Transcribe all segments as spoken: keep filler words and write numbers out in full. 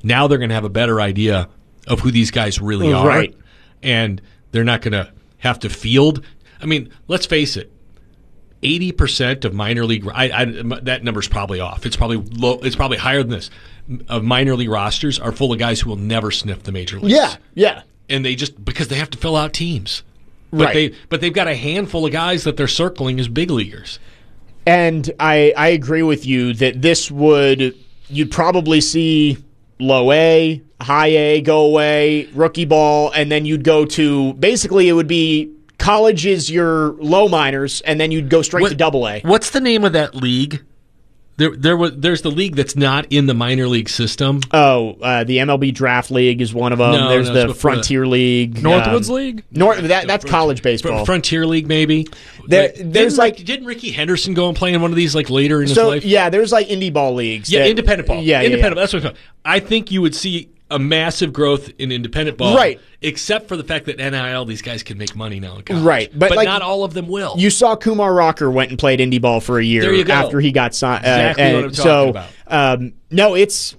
Now they're going to have a better idea of who these guys really are. Right. And they're not going to have to field. I mean, let's face it. eighty percent of minor league I, I, that number's probably off. It's probably low, it's probably higher than this. Of minor league rosters are full of guys who will never sniff the major leagues. Yeah, yeah. And they just because they have to fill out teams. But Right. they but they've got a handful of guys that they're circling as big leaguers. And I I agree with you that this would you'd probably see low A, high A go away, rookie ball, and then you'd go to basically it would be college is your low minors, and then you'd go straight What- to double A. What's the name of that league? There, there was. There's the league that's not in the minor league system. Oh, uh, the M L B Draft League is one of them. No, There's no, it's the before Frontier League, Northwoods um, League? North. That that's college baseball. Frontier League, maybe. There- Like, there's didn't, like- Rick- didn't Ricky Henderson go and play in one of these like later in his so life? yeah, there's like indie ball leagues. Yeah, that- independent ball. Yeah, yeah, independent. yeah. That's what I'm talking about. I think you would see a massive growth in independent ball, Right. Except for the fact that N I L, these guys can make money now in college, Right, but, but like, not all of them will. You saw Kumar Rocker went and played indie ball for a year There you go. after he got signed. Exactly uh, what and I'm talking so, about. Um, no, it's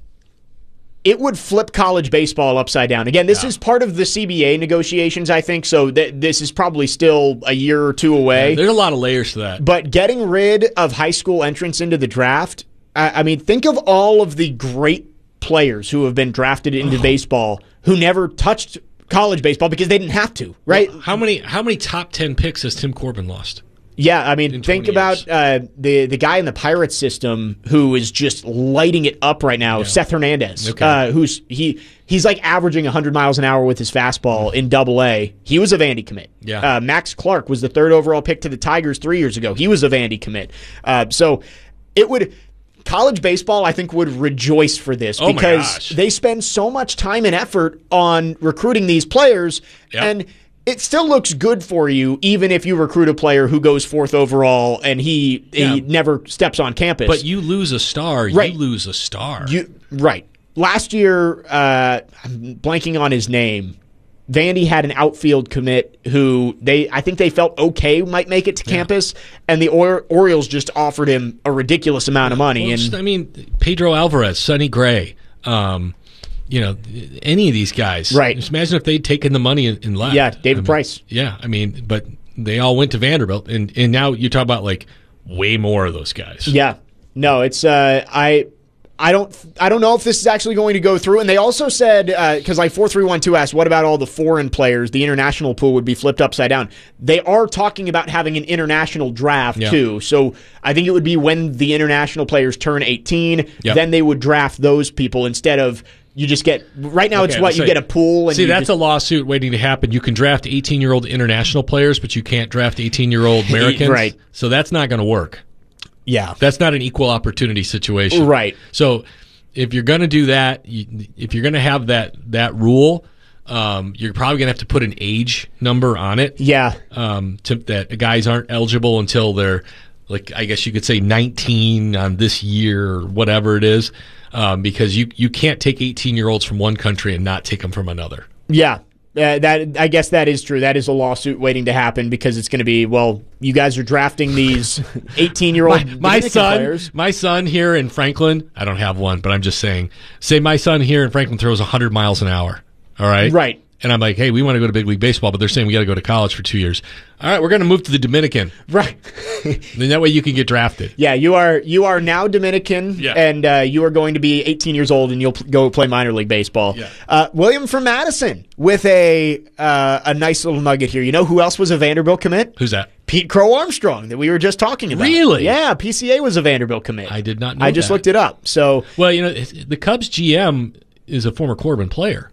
it would flip college baseball upside down. Again, this Yeah. is part of the C B A negotiations, I think. So th- this is probably still a year or two away. There's a lot of layers to that. But getting rid of high school entrance into the draft, I, I mean, think of all of the great players who have been drafted into baseball who never touched college baseball because they didn't have to, right? How many how many top ten picks has Tim Corbin lost? Yeah, I mean, In think twenty about uh, the the guy in the Pirates system who is just lighting it up right now, Seth Hernandez. Okay. Uh, who's he? He's like averaging one hundred miles an hour with his fastball in Double A. He was a Vandy commit. Yeah. Uh, Max Clark was the third overall pick to the Tigers three years ago. He was a Vandy commit. Uh, so it would. College baseball, I think, would rejoice for this Oh my because gosh. they spend so much time and effort on recruiting these players, Yep. and it still looks good for you, even if you recruit a player who goes fourth overall and he Yeah. he never steps on campus. But you lose a star, Right. you lose a star. You right. Last year, uh, I'm blanking on his name. Vandy had an outfield commit who they I think they felt okay might make it to campus, and the or- Orioles just offered him a ridiculous amount of money. Well, and just, I mean, Pedro Alvarez, Sonny Gray, um, you know, any of these guys. Right. Just imagine if they'd taken the money and, and left. Yeah, David I mean, Price. Yeah, I mean, but they all went to Vanderbilt, and, and now you talk about like way more of those guys. Yeah. No, it's uh I I don't I don't know if this is actually going to go through. And they also said because like four three one two asked, what about all the foreign players? The international pool would be flipped upside down. They are talking about having an international draft Yeah. too. So I think it would be when the international players turn eighteen, Yep. then they would draft those people instead of you just get right now it's Okay, what you so- get a pool and See, you that's just, a lawsuit waiting to happen. You can draft eighteen-year-old international players, but you can't draft eighteen-year-old Americans. Right. So that's not going to work. yeah. That's not an equal opportunity situation. Right. So if you're going to do that, you, if you're going to have that that rule, um, you're probably going to have to put an age number on it. Yeah. Um, to, that guys aren't eligible until they're, like, I guess you could say nineteen on this year or whatever it is, um, because you, you can't take eighteen-year-olds from one country and not take them from another. Yeah. Uh, that I guess that is true. That is a lawsuit waiting to happen because it's going to be, well, you guys are drafting these eighteen-year-old My, my Dominican son, players. my son here in Franklin, I don't have one, but I'm just saying, say my son here in Franklin throws one hundred miles an hour, all right? Right. And I'm like, hey, we want to go to big league baseball, but they're saying we got to go to college for two years. All right, we're going to move to the Dominican. Right. Then that way you can get drafted. Yeah, you are you are now Dominican, Yeah. and uh, you are going to be eighteen years old, and you'll p- go play minor league baseball. Yeah. Uh, William from Madison with a uh, a nice little nugget here. You know who else was a Vanderbilt commit? Who's that? Pete Crow Armstrong that we were just talking about. Really? Yeah, P C A was a Vanderbilt commit. I did not know I just that. looked it up. So Well, you know, the Cubs G M is a former Corbin player.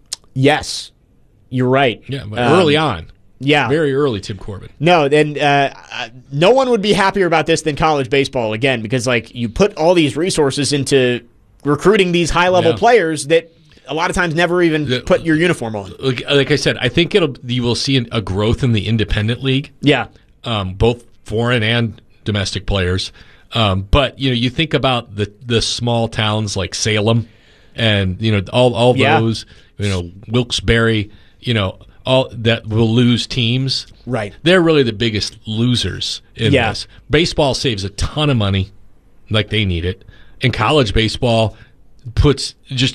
yes, you're right. Yeah, but Um, early on. Yeah. Very early, Tim Corbin. No, and uh, uh, no one would be happier about this than college baseball again, because like you put all these resources into recruiting these high level Yeah. players that a lot of times never even The- put your uniform on. Like, like I said, I think it'll you will see an, a growth in the independent league. Yeah, um, both foreign and domestic players. Um, but you know, you think about the the small towns like Salem, and you know all all Yeah. those, you know, Wilkes-Barre, you know, all that will lose teams. right. They're really the biggest losers in Yeah. this. Baseball saves a ton of money, like they need it, and college baseball puts just